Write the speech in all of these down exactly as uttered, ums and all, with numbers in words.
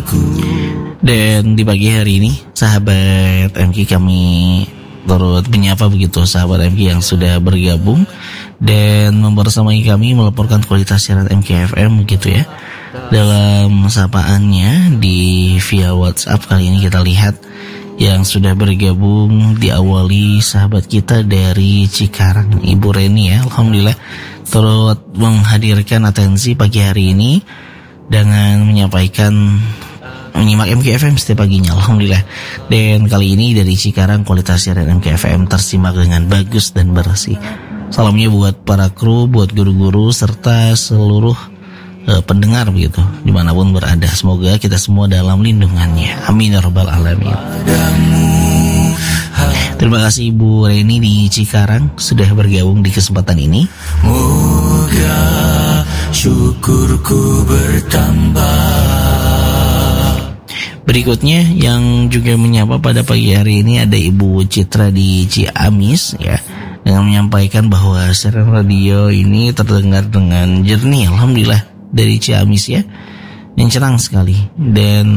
Dan di pagi hari ini sahabat M K kami turut menyapa begitu sahabat M K yang sudah bergabung dan membersamai kami melaporkan kualitas siaran M K F M begitu ya. Dalam sapaannya di via WhatsApp kali ini kita lihat yang sudah bergabung diawali sahabat kita dari Cikarang, Ibu Reni ya. Alhamdulillah turut menghadirkan atensi pagi hari ini dengan menyampaikan menyimak M K F M setiap paginya, alhamdulillah. Dan kali ini dari Cikarang kualitas siaran M K F M tersimak dengan bagus dan bersih. Salamnya buat para kru, buat guru-guru serta seluruh uh, pendengar begitu dimanapun berada. Semoga kita semua dalam lindungannya. Amin ya rabbal alamin. Terima kasih Ibu Reni di Cikarang sudah bergabung di kesempatan ini. Moga syukurku bertambah. Berikutnya yang juga menyapa pada pagi hari ini ada Ibu Citra di Ciamis ya, dengan menyampaikan bahwa siaran radio ini terdengar dengan jernih, alhamdulillah dari Ciamis ya, yang cerang sekali. Dan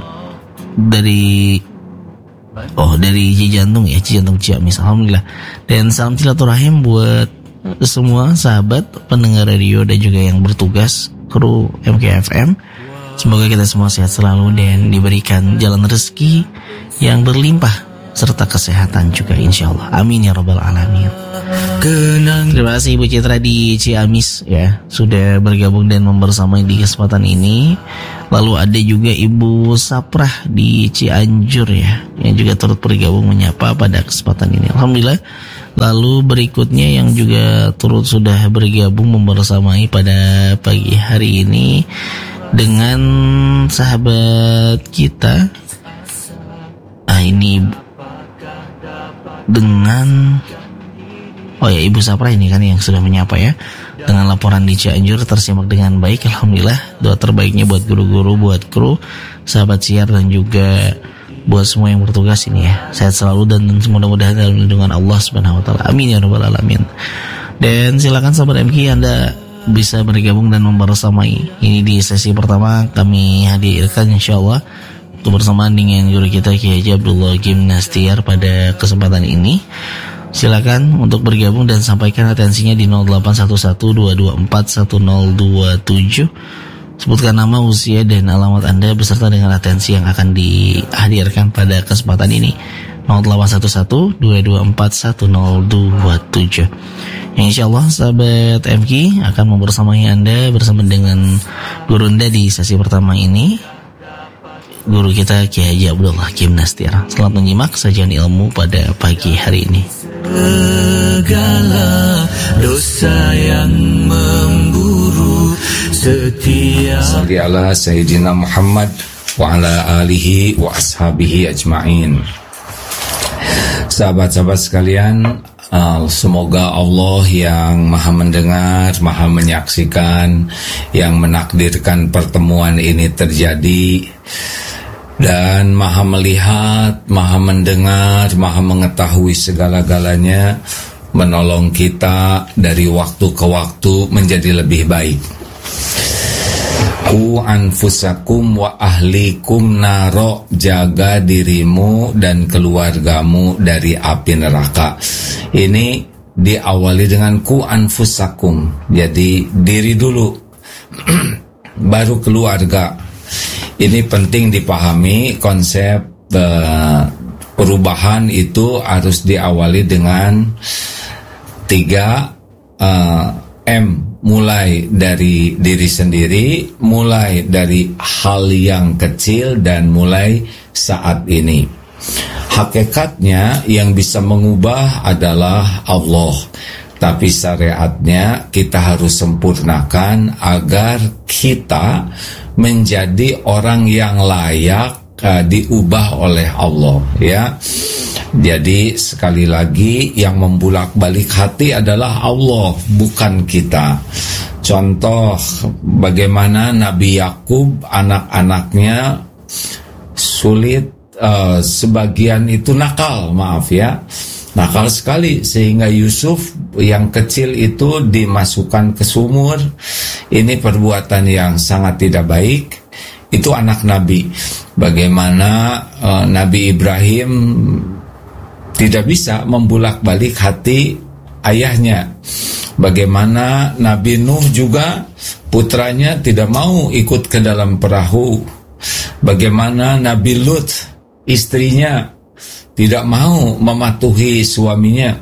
dari oh dari Cijantung ya, Cijantung Ciamis, alhamdulillah. Dan salam silaturahim buat semua sahabat pendengar radio dan juga yang bertugas kru M K F M. Semoga kita semua sehat selalu dan diberikan jalan rezeki yang berlimpah serta kesehatan juga insyaallah. Amin ya rabbal alamin. Terima kasih Ibu Citra di Ciamis ya sudah bergabung dan membersamai di kesempatan ini. Lalu ada juga Ibu Saprah di Cianjur ya yang juga turut bergabung menyapa pada kesempatan ini. Alhamdulillah. Lalu berikutnya yang juga turut sudah bergabung membersamai pada pagi hari ini dengan sahabat kita. Ah ini dengan oh ya Ibu Sapra ini kan yang sudah menyapa ya, dengan laporan di Cianjur tersimak dengan baik, alhamdulillah. Doa terbaiknya buat guru-guru, buat kru, sahabat siar dan juga buat semua yang bertugas ini ya. Sehat selalu dan mudah-mudahan dalam lindungan Allah Subhanahu wa taala. Amin ya rabbal alamin. Dan silakan sahabat M K Anda bisa bergabung dan membersamai. Ini di sesi pertama kami hadirkan insyaallah untuk bersamaan dengan guru kita Kiai Haji Abdullah Gimnastiar pada kesempatan ini. Silakan untuk bergabung dan sampaikan atensinya di nol delapan satu satu dua dua empat satu nol dua tujuh. Sebutkan nama, usia dan alamat Anda beserta dengan atensi yang akan dihadirkan pada kesempatan ini. nol delapan satu satu dua dua empat satu nol dua tujuh. Yang insyaallah sahabat M K akan membersamai Anda bersama dengan guru Anda di sesi pertama ini, guru kita Kiai Haji Abdullah Gimnastiar. Selamat menyimak sajian ilmu pada pagi hari ini. Segala dosa yang memburu setiap Salli ala Sayyidina Muhammad wa ala alihi wa ashabihi ajma'in. Sahabat-sahabat sekalian, uh, semoga Allah yang maha mendengar, maha menyaksikan, yang menakdirkan pertemuan ini terjadi, dan maha melihat, maha mendengar, maha mengetahui segala-galanya, menolong kita dari waktu ke waktu menjadi lebih baik. Ku anfusakum wa ahlikum naro, jaga dirimu dan keluargamu dari api neraka. Ini diawali dengan ku anfusakum, jadi diri dulu baru keluarga. Ini penting dipahami, konsep uh, perubahan itu harus diawali dengan tiga uh, M. Mulai dari diri sendiri, mulai dari hal yang kecil, dan mulai saat ini. Hakikatnya yang bisa mengubah adalah Allah, tapi syariatnya kita harus sempurnakan agar kita menjadi orang yang layak uh, diubah oleh Allah ya. Jadi sekali lagi yang membulak-balik hati adalah Allah, bukan kita. Contoh bagaimana Nabi Yakub, anak-anaknya sulit, uh, sebagian itu nakal, maaf ya, nakal sekali, sehingga Yusuf yang kecil itu dimasukkan ke sumur. Ini perbuatan yang sangat tidak baik, itu anak Nabi. Bagaimana uh, Nabi Ibrahim tidak bisa membulak-balik hati ayahnya. Bagaimana Nabi Nuh juga putranya tidak mau ikut ke dalam perahu. Bagaimana Nabi Lut istrinya tidak mau mematuhi suaminya.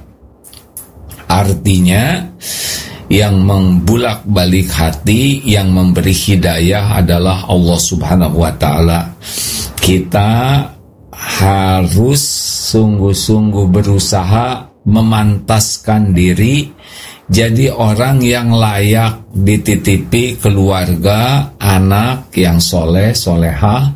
Artinya yang membulak-balik hati, yang memberi hidayah adalah Allah Subhanahu wa ta'ala. Kita harus sungguh-sungguh berusaha memantaskan diri jadi orang yang layak dititipi keluarga, anak yang soleh, solehah,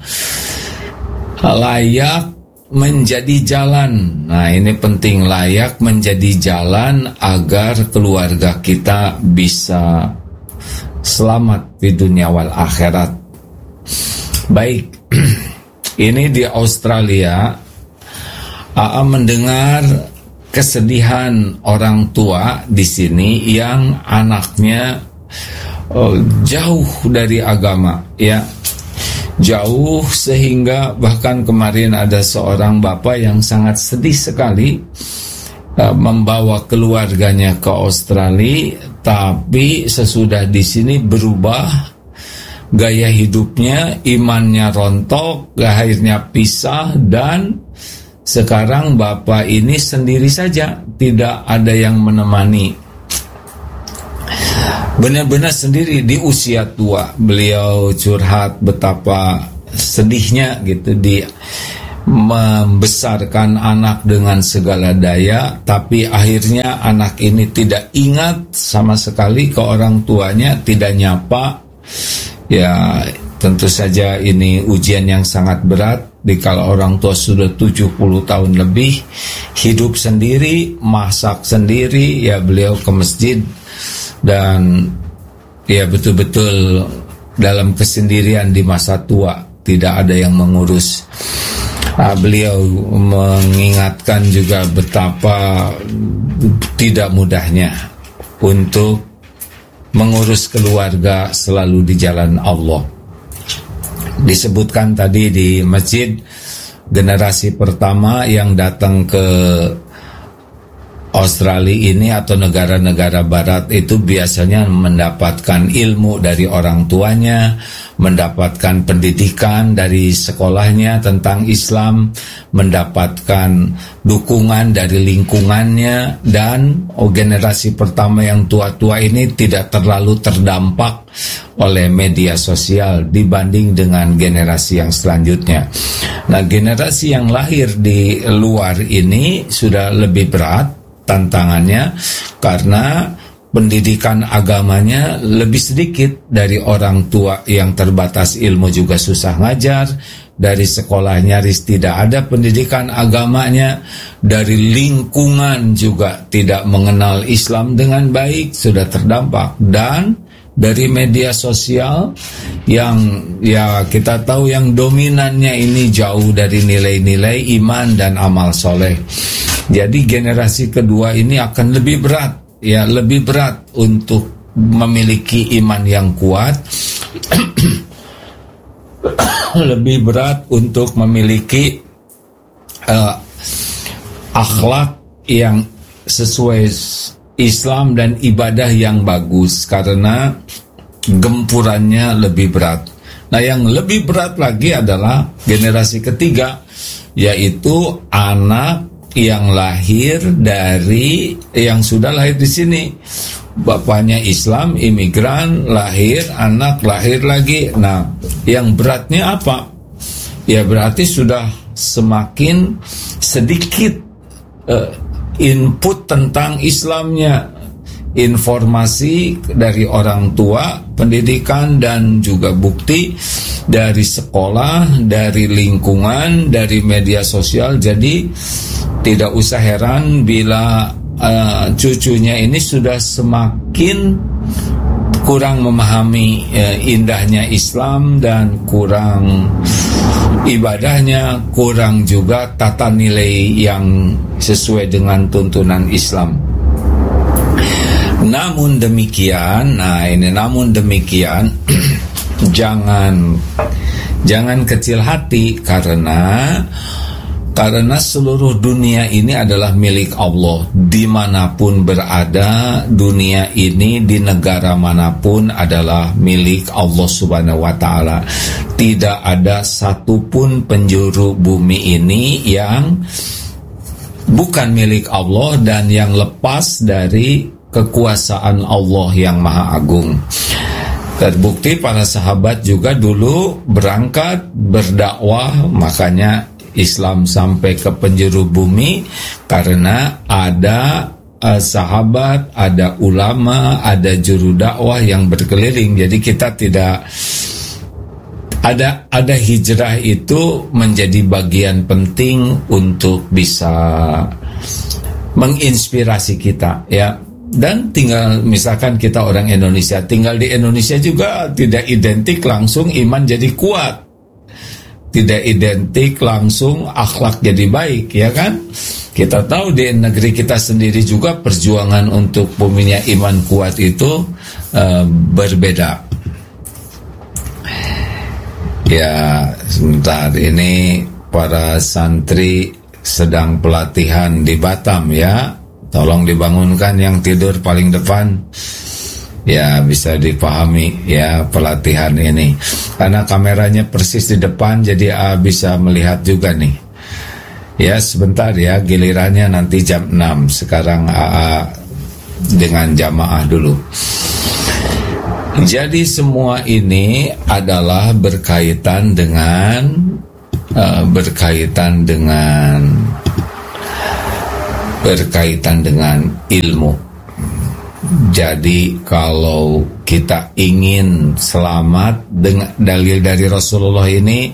layak menjadi jalan. Nah, ini penting, layak menjadi jalan agar keluarga kita bisa selamat di dunia wal akhirat. Baik, ini di Australia, A A mendengar kesedihan orang tua di sini yang anaknya oh, jauh dari agama, ya. Jauh sehingga bahkan kemarin ada seorang bapak yang sangat sedih sekali uh, membawa keluarganya ke Australia, tapi sesudah di sini berubah gaya hidupnya, imannya rontok, akhirnya pisah, dan sekarang bapak ini sendiri saja, tidak ada yang menemani. Benar-benar sendiri di usia tua. Beliau curhat betapa sedihnya gitu, di membesarkan anak dengan segala daya, tapi akhirnya anak ini tidak ingat sama sekali ke orang tuanya, tidak nyapa. Ya, tentu saja ini ujian yang sangat berat dikala orang tua sudah tujuh puluh tahun lebih hidup sendiri, masak sendiri. Ya, beliau ke masjid dan ya betul-betul dalam kesendirian di masa tua, tidak ada yang mengurus. Nah, beliau mengingatkan juga betapa tidak mudahnya untuk mengurus keluarga selalu di jalan Allah. Disebutkan tadi di masjid, generasi pertama yang datang ke Australia ini atau negara-negara barat itu biasanya mendapatkan ilmu dari orang tuanya, mendapatkan pendidikan dari sekolahnya tentang Islam, mendapatkan dukungan dari lingkungannya, dan oh, generasi pertama yang tua-tua ini tidak terlalu terdampak oleh media sosial dibanding dengan generasi yang selanjutnya. Nah, generasi yang lahir di luar ini sudah lebih berat tantangannya karena pendidikan agamanya lebih sedikit dari orang tua yang terbatas ilmu, juga susah ngajar. Dari sekolah nyaris tidak ada pendidikan agamanya. Dari lingkungan juga tidak mengenal Islam dengan baik, sudah terdampak. Dan dari media sosial yang ya kita tahu yang dominannya ini jauh dari nilai-nilai iman dan amal soleh. Jadi generasi kedua ini akan lebih berat, ya lebih berat untuk memiliki iman yang kuat, lebih berat untuk memiliki uh, akhlak yang sesuai Islam dan ibadah yang bagus, karena gempurannya lebih berat. Nah, yang lebih berat lagi adalah generasi ketiga, yaitu anak yang lahir dari yang sudah lahir di sini. Bapaknya Islam, imigran, lahir, anak lahir lagi. Nah, yang beratnya apa? Ya berarti sudah semakin sedikit uh, input tentang Islamnya, informasi dari orang tua, pendidikan, dan juga bukti dari sekolah, dari lingkungan, dari media sosial. Jadi tidak usah heran bila uh, cucunya ini sudah semakin kurang memahami uh, indahnya Islam dan kurang ibadahnya, kurang juga tata nilai yang sesuai dengan tuntunan Islam. Namun demikian, nah ini namun demikian, jangan Jangan kecil hati, karena Karena seluruh dunia ini adalah milik Allah. Dimanapun berada, dunia ini di negara manapun adalah milik Allah subhanahu wa ta'ala. Tidak ada satupun penjuru bumi ini yang bukan milik Allah dan yang lepas dari kekuasaan Allah yang maha agung. Terbukti para sahabat juga dulu berangkat berdakwah, makanya Islam sampai ke penjuru bumi karena ada uh, sahabat, ada ulama, ada juru dakwah yang berkeliling. Jadi kita tidak ada ada hijrah itu menjadi bagian penting untuk bisa menginspirasi kita, ya. Dan tinggal misalkan kita orang Indonesia, tinggal di Indonesia juga tidak identik langsung iman jadi kuat. Tidak identik langsung akhlak jadi baik, ya kan? Kita tahu di negeri kita sendiri juga perjuangan untuk punya iman kuat itu uh, berbeda. Ya, sebentar, ini para santri sedang pelatihan di Batam, ya. Tolong dibangunkan yang tidur paling depan. Ya, bisa dipahami ya pelatihan ini, karena kameranya persis di depan, jadi A bisa melihat juga nih. Ya, sebentar ya, gilirannya nanti jam enam. Sekarang A A dengan jamaah dulu. Jadi semua ini adalah berkaitan dengan uh, berkaitan dengan berkaitan dengan ilmu. Jadi kalau kita ingin selamat, dengan dalil dari Rasulullah ini,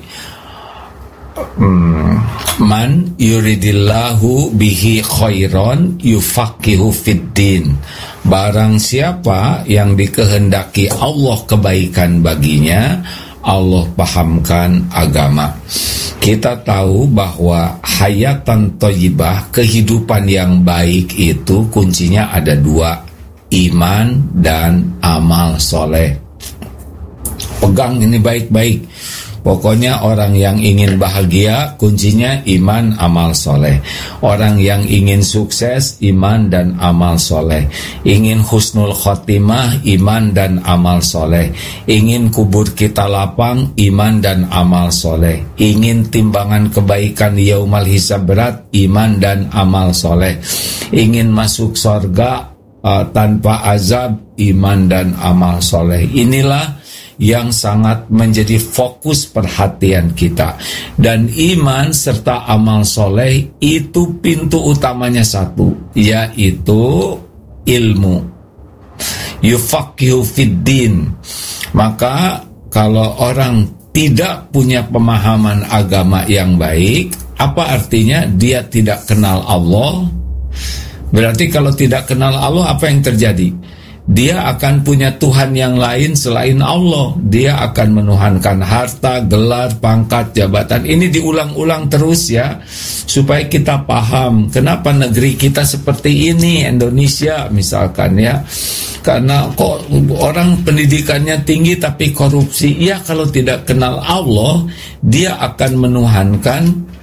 hmm, man yuridillahu bihi khairan yufaqihu fiddin. Barang siapa yang dikehendaki Allah kebaikan baginya, Allah pahamkan agama. Kita tahu bahwa hayatan thayyibah, kehidupan yang baik itu kuncinya ada dua, iman dan amal soleh. Pegang ini baik-baik. Pokoknya orang yang ingin bahagia, kuncinya iman, amal soleh. Orang yang ingin sukses, iman dan amal soleh. Ingin husnul khotimah, iman dan amal soleh. Ingin kubur kita lapang, iman dan amal soleh. Ingin timbangan kebaikan yaumal hisab berat, iman dan amal soleh. Ingin masuk surga Uh, tanpa azab, iman dan amal soleh. Inilah yang sangat menjadi fokus perhatian kita. Dan iman serta amal soleh itu pintu utamanya satu, yaitu ilmu. Yufaqihu fiddin. Maka kalau orang tidak punya pemahaman agama yang baik, apa artinya? Dia tidak kenal Allah. Berarti kalau tidak kenal Allah, apa yang terjadi? Dia akan punya Tuhan yang lain selain Allah. Dia akan menuhankan harta, gelar, pangkat, jabatan. Ini diulang-ulang terus ya, supaya kita paham kenapa negeri kita seperti ini, Indonesia misalkan ya. Karena kok orang pendidikannya tinggi tapi korupsi. Ya, kalau tidak kenal Allah, dia akan menuhankan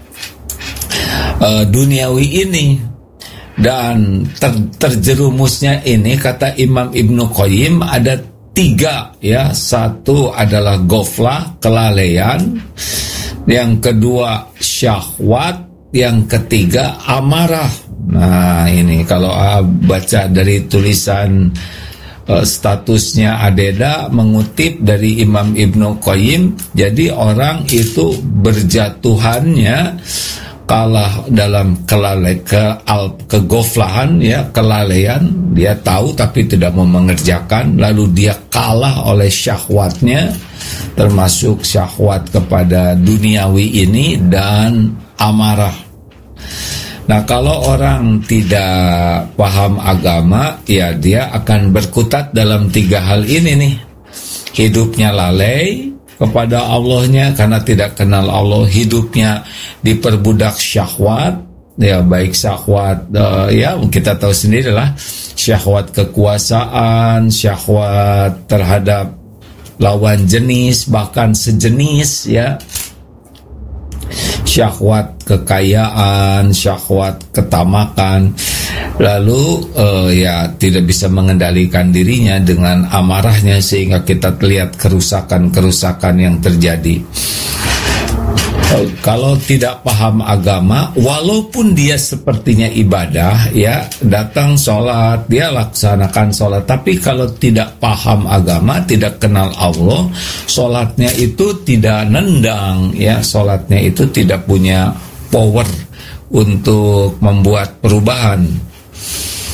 uh, duniawi ini. Dan ter, terjerumusnya ini, kata Imam Ibnu Qayyim, ada tiga ya. Satu adalah ghaflah, kelalaian. Yang kedua syahwat. Yang ketiga amarah. Nah ini kalau uh, baca dari tulisan uh, statusnya Adeda, mengutip dari Imam Ibnu Qayyim, jadi orang itu berjatuhannya kalah dalam kelalaian, ke al kegoflahan ya, kelalaian. Dia tahu tapi tidak mau mengerjakan, lalu dia kalah oleh syahwatnya, termasuk syahwat kepada duniawi ini dan amarah. Nah, kalau orang tidak paham agama, ya dia akan berkutat dalam tiga hal ini nih. Hidupnya lalai kepada Allahnya karena tidak kenal Allah, hidupnya diperbudak syahwat, ya baik syahwat uh, ya kita tahu sendirilah, syahwat kekuasaan, syahwat terhadap lawan jenis, bahkan sejenis ya. Syahwat kekayaan, syahwat ketamakan, lalu uh, ya tidak bisa mengendalikan dirinya dengan amarahnya, sehingga kita lihat kerusakan-kerusakan yang terjadi. Kalau tidak paham agama, walaupun dia sepertinya ibadah, ya datang sholat, dia laksanakan sholat, tapi kalau tidak paham agama, tidak kenal Allah, sholatnya itu tidak nendang, ya sholatnya itu tidak punya power untuk membuat perubahan.